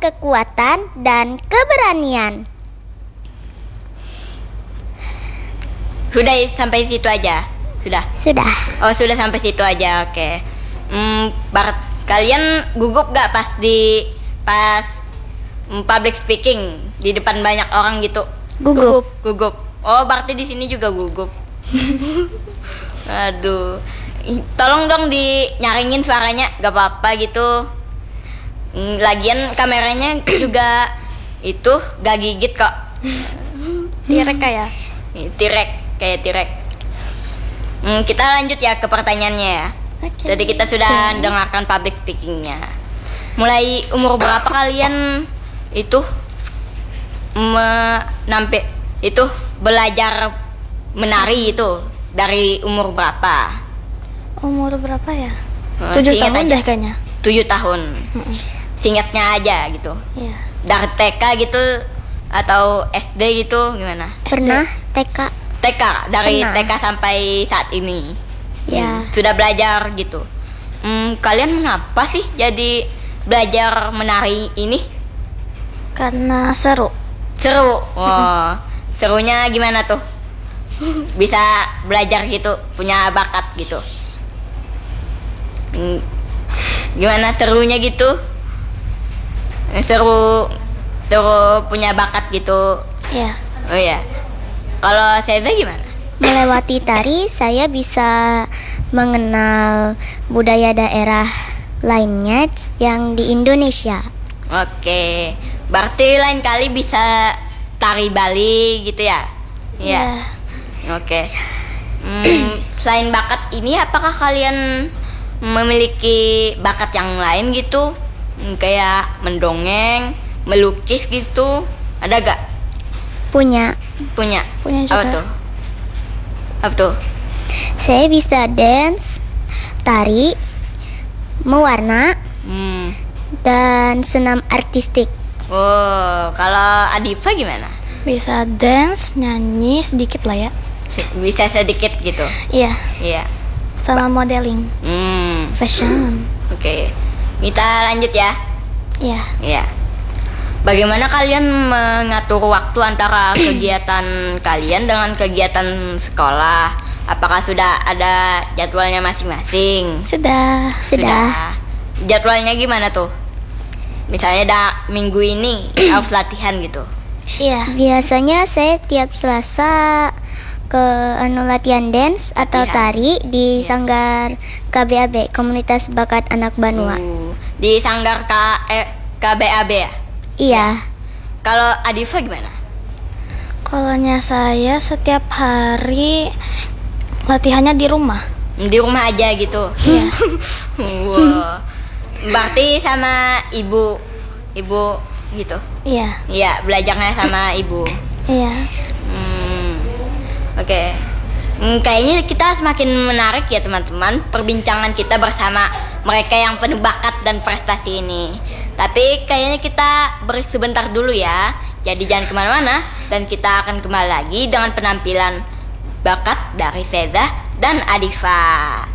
kekuatan dan keberanian. Sudah sampai situ aja? Sudah? Oh, sudah sampai situ aja, oke. Kalian gugup gak pas public speaking di depan banyak orang gitu? Gugup. Oh, berarti di sini juga gugup. Aduh. Tolong dong dinyaringin suaranya, gak apa-apa gitu. Lagian kameranya juga itu gak gigit kok. Tirek kayak Kayak tirek. Kita lanjut ya ke pertanyaannya ya. Okay. Jadi kita sudah dengarkan public speakingnya. Mulai umur berapa kalian itu belajar menari itu? Dari umur berapa? Umur berapa ya? 7 tahun deh kayaknya. 7 tahun. Singkatnya aja gitu. Iya. Dari TK gitu atau SD gitu gimana? Pernah TK. Dari Pernah. TK sampai saat ini. Ya. Sudah belajar gitu. Kalian kenapa sih jadi belajar menari ini? Karena seru. Wah, serunya gimana tuh? Bisa belajar gitu, punya bakat gitu. Gimana serunya gitu? Seru punya bakat gitu. Iya. Oh ya. Kalau Seza gimana? Melewati tari, saya bisa mengenal budaya daerah lainnya yang di Indonesia. Oke. Berarti lain kali bisa tari Bali gitu ya? Iya. Oke. Selain bakat ini, apakah kalian memiliki bakat yang lain gitu? Kayak mendongeng, melukis gitu? Ada gak? Punya Punya juga. Apa tuh? Saya bisa dance, tari, mewarna, dan senam artistik. Oh, kalau Adifa gimana? Bisa dance, nyanyi sedikit lah ya. Bisa sedikit gitu? Iya. Iya. Sama modeling, fashion. Oke. Kita lanjut ya. Iya. Iya. Bagaimana kalian mengatur waktu antara kegiatan kalian dengan kegiatan sekolah? Apakah sudah ada jadwalnya masing-masing? Sudah. Jadwalnya gimana tuh? Misalnya minggu ini harus latihan gitu. Iya. Biasanya saya tiap Selasa ke latihan dance atau tari di Sanggar KBAB, Komunitas Bakat Anak Banua. Di Sanggar KBAB ya? Iya. Kalau Adifa gimana? Kalaunya saya setiap hari latihannya di rumah. Di rumah aja gitu. Iya. Wow. Berarti sama ibu gitu. Iya. Iya, belajarnya sama ibu. Iya. Oke. Kayaknya kita semakin menarik ya teman-teman, perbincangan kita bersama mereka yang penuh bakat dan prestasi ini. Tapi kayaknya kita break sebentar dulu ya. Jadi jangan kemana-mana, dan kita akan kembali lagi dengan penampilan bakat dari Seza dan Adifa.